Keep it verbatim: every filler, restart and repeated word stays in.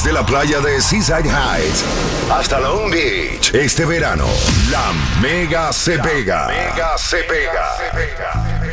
Desde la playa de Seaside Heights hasta Long Beach. Este verano, la Mega se pega. Mega se pega.